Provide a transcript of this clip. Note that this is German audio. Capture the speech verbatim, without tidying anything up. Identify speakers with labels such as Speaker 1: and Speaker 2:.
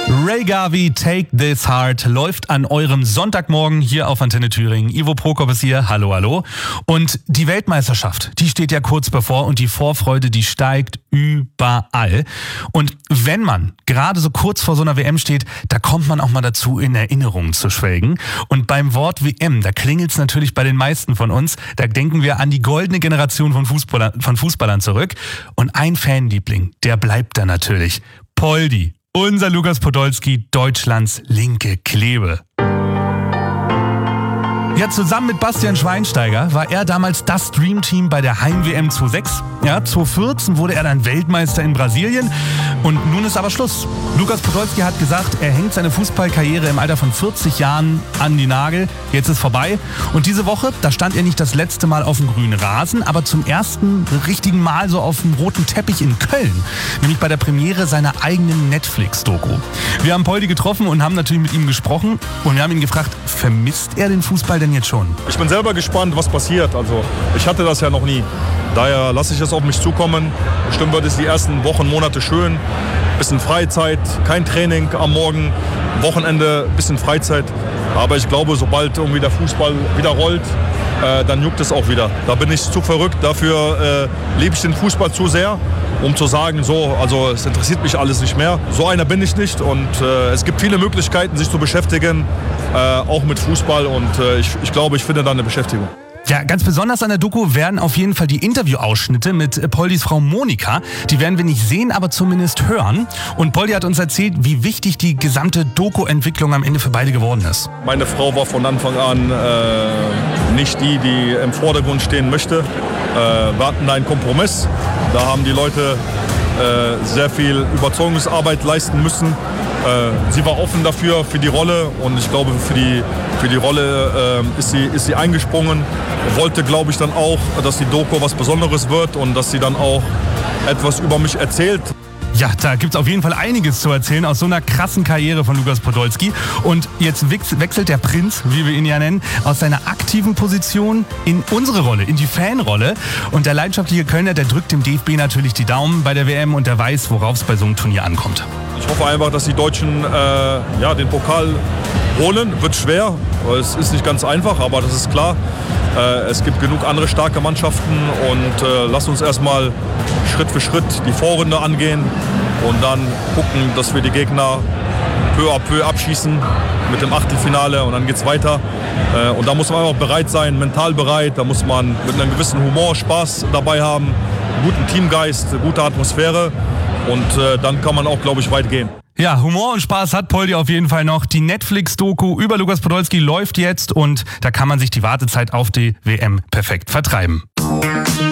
Speaker 1: Ray Garvey, Take This Heart, läuft an eurem Sonntagmorgen hier auf Antenne Thüringen. Ivo Prokop ist hier, hallo, hallo. Und die Weltmeisterschaft, die steht ja kurz bevor und die Vorfreude, die steigt überall. Und wenn man gerade so kurz vor so einer W M steht, da kommt man auch mal dazu, in Erinnerungen zu schwelgen. Und beim Wort W M, da klingelt's natürlich bei den meisten von uns. Da denken wir an die goldene Generation von, Fußballer, von Fußballern zurück. Und ein Fanliebling, der bleibt da natürlich. Poldi. Unser Lukas Podolski, Deutschlands linke Klebe. Ja, zusammen mit Bastian Schweinsteiger war er damals das Dreamteam bei der Heim-W M zweitausendsechs. Ja, zweitausendvierzehn wurde er dann Weltmeister in Brasilien. Und nun ist aber Schluss. Lukas Podolski hat gesagt, er hängt seine Fußballkarriere im Alter von vierzig Jahren an die Nagel. Jetzt ist vorbei. Und diese Woche, da stand er nicht das letzte Mal auf dem grünen Rasen, aber zum ersten richtigen Mal so auf dem roten Teppich in Köln. Nämlich bei der Premiere seiner eigenen Netflix-Doku. Wir haben Poldi getroffen und haben natürlich mit ihm gesprochen. Und wir haben ihn gefragt, vermisst er den Fußball denn jetzt schon?
Speaker 2: Ich bin selber gespannt, was passiert. Also ich hatte das ja noch nie. Daher lasse ich es auf mich zukommen. Bestimmt wird es die ersten Wochen, Monate schön. Bisschen Freizeit, kein Training am Morgen, Wochenende, bisschen Freizeit. Aber ich glaube, sobald irgendwie der Fußball wieder rollt, äh, dann juckt es auch wieder. Da bin ich zu verrückt. Dafür äh, liebe ich den Fußball zu sehr, um zu sagen, so, also es interessiert mich alles nicht mehr. So einer bin ich nicht und äh, es gibt viele Möglichkeiten, sich zu beschäftigen, äh, auch mit Fußball und äh, ich, ich glaube, ich finde da eine Beschäftigung.
Speaker 1: Ja, ganz besonders an der Doku werden auf jeden Fall die Interviewausschnitte mit Poldis Frau Monika. Die werden wir nicht sehen, aber zumindest hören. Und Poldi hat uns erzählt, wie wichtig die gesamte Doku-Entwicklung am Ende für beide geworden ist.
Speaker 2: Meine Frau war von Anfang an äh, nicht die, die im Vordergrund stehen möchte. Äh, wir hatten da einen Kompromiss. Da haben die Leute äh, sehr viel Überzeugungsarbeit leisten müssen. Äh, sie war offen dafür, für die Rolle und ich glaube, für die, für die Rolle äh, ist, sie, ist sie eingesprungen. Wollte, glaube ich, dann auch, dass die Doku was Besonderes wird und dass sie dann auch etwas über mich erzählt.
Speaker 1: Ja, da gibt's auf jeden Fall einiges zu erzählen aus so einer krassen Karriere von Lukas Podolski. Und jetzt wechselt der Prinz, wie wir ihn ja nennen, aus seiner aktiven Position in unsere Rolle, in die Fanrolle. Und der leidenschaftliche Kölner, der drückt dem D F B natürlich die Daumen bei der W M und der weiß, worauf es bei so einem Turnier ankommt.
Speaker 2: Ich hoffe einfach, dass die Deutschen äh, ja, den Pokal holen. Wird schwer, es ist nicht ganz einfach, aber das ist klar. Äh, es gibt genug andere starke Mannschaften und äh, lasst uns erstmal Schritt für Schritt die Vorrunde angehen und dann gucken, dass wir die Gegner peu à peu abschießen mit dem Achtelfinale und dann geht's weiter. Äh, und da muss man einfach bereit sein, mental bereit, da muss man mit einem gewissen Humor, Spaß dabei haben, guten Teamgeist, gute Atmosphäre. Und äh, dann kann man auch, glaube ich, weit gehen.
Speaker 1: Ja, Humor und Spaß hat Poldi auf jeden Fall noch. Die Netflix-Doku über Lukas Podolski läuft jetzt und da kann man sich die Wartezeit auf die W M perfekt vertreiben.